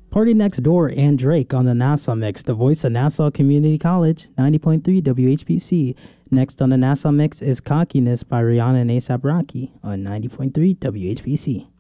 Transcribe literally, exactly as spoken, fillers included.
Party Next Door and Drake on the Nassau Mix, the voice of Nassau Community College, ninety point three W H P C. Next on the Nassau Mix is Cockiness by Rihanna and A$AP Rocky on ninety point three W H P C.